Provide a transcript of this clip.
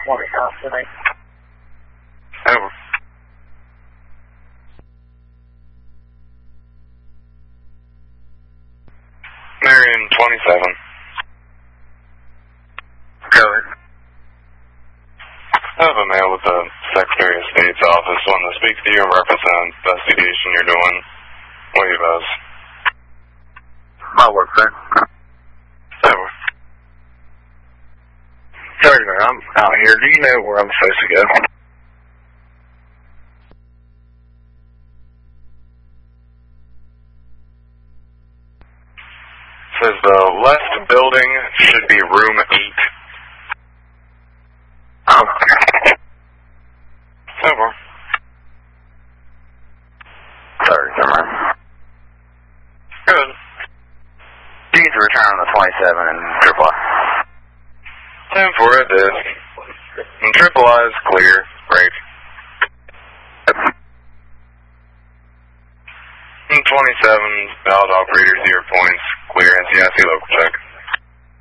Morning, Austin. Over. Marion 27. Go ahead. I have a mail with the Secretary of State's office wanting to speak to you and represent the investigation you're doing. What do you guys? My work, sir. Over. Sorry, man, I'm out here. Do you know where I'm supposed to go? Says the left building should be room 8. Over. Sorry, sir, man. Good. You need to return on the 27 and triple I. 10-4 it is. And triple I is clear. Great. And 27 valid operator 0 points. Clear NCIC local check.